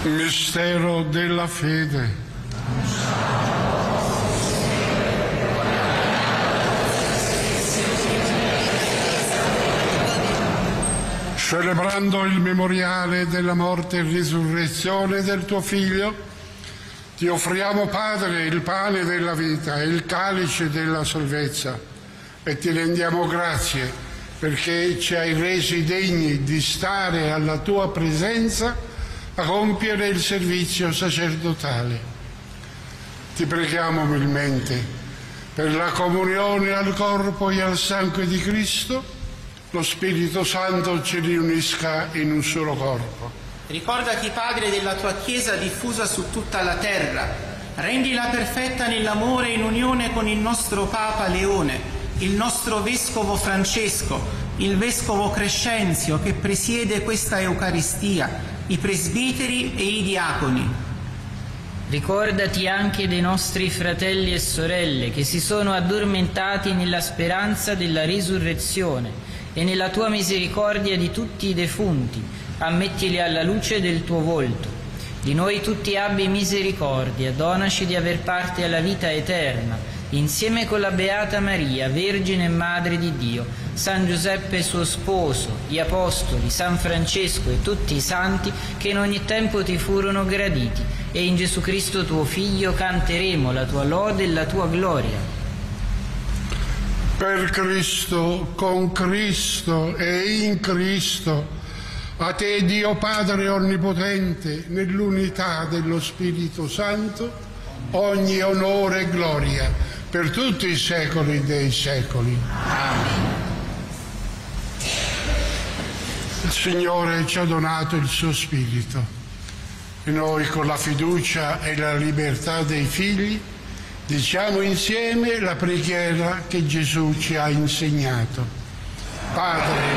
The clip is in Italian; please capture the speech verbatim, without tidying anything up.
Mistero della fede. Celebrando il memoriale della morte e risurrezione del tuo Figlio, ti offriamo, Padre, il pane della vita e il calice della salvezza e ti rendiamo grazie perché ci hai resi degni di stare alla tua presenza a compiere il servizio sacerdotale. Ti preghiamo umilmente per la comunione al corpo e al sangue di Cristo, lo Spirito Santo ci riunisca in un solo corpo. Ricordati, Padre, della tua Chiesa diffusa su tutta la terra. Rendila perfetta nell'amore in unione con il nostro Papa Leone, il nostro Vescovo Francesco, il Vescovo Crescenzio che presiede questa Eucaristia, i presbiteri e i diaconi. Ricordati anche dei nostri fratelli e sorelle che si sono addormentati nella speranza della risurrezione e nella tua misericordia di tutti i defunti, ammettili alla luce del tuo volto. Di noi tutti abbi misericordia, donaci di aver parte alla vita eterna, insieme con la Beata Maria, Vergine e Madre di Dio, San Giuseppe suo sposo, gli Apostoli, San Francesco e tutti i santi che in ogni tempo ti furono graditi, e in Gesù Cristo tuo Figlio canteremo la tua lode e la tua gloria. Per Cristo, con Cristo e in Cristo, a te Dio Padre Onnipotente, nell'unità dello Spirito Santo, ogni onore e gloria per tutti i secoli dei secoli. Amen. Il Signore ci ha donato il suo Spirito e noi, con la fiducia e la libertà dei figli, diciamo insieme la preghiera che Gesù ci ha insegnato. Padre